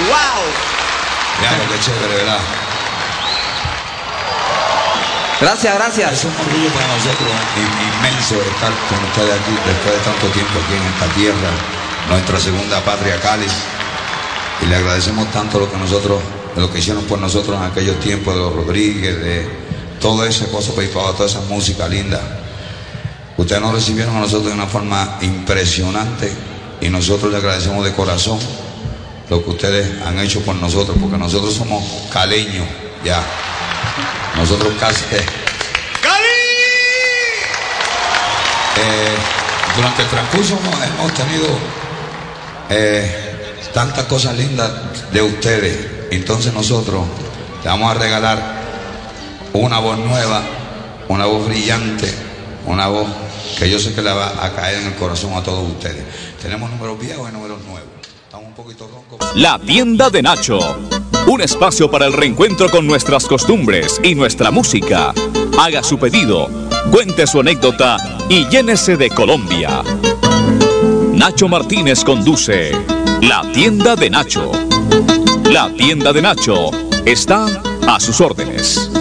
wow. Ya, lo que chévere, ¿verdad? Gracias, gracias. Es un orgullo para nosotros inmenso estar con ustedes aquí después de tanto tiempo aquí en esta tierra, nuestra segunda patria, Cali. Y le agradecemos tanto lo que hicieron por nosotros en aquellos tiempos, de los Rodríguez, de todo ese cosa, toda esa música linda. Ustedes nos recibieron a nosotros de una forma impresionante y nosotros le agradecemos de corazón lo que ustedes han hecho por nosotros, porque nosotros somos caleños, ya. Nosotros casi... durante el transcurso hemos tenido tantas cosas lindas de ustedes. Entonces nosotros le vamos a regalar una voz nueva, una voz brillante, una voz que yo sé que le va a caer en el corazón a todos ustedes. Tenemos números viejos y números nuevos. Estamos un poquito roncos. La tienda de Nacho. Un espacio para el reencuentro con nuestras costumbres y nuestra música. Haga su pedido, cuente su anécdota y llénese de Colombia. Nacho Martínez conduce La Tienda de Nacho. La Tienda de Nacho está a sus órdenes.